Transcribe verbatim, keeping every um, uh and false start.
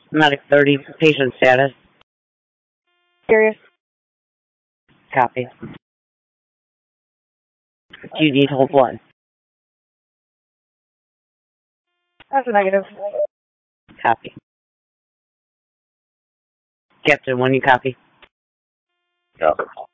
Medic thirty, patient status. Serious. Copy. Do you need whole blood? That's a negative. Copy. Captain, when you copy? Yeah.